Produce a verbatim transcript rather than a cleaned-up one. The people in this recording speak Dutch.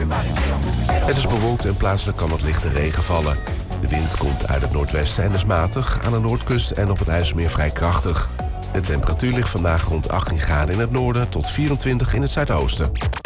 Het is bewolkt en plaatselijk kan wat lichte regen vallen. De wind komt uit het noordwesten en is matig, aan de noordkust en op het IJsselmeer vrij krachtig. De temperatuur ligt vandaag rond achttien graden in het noorden tot vierentwintig in het zuidoosten.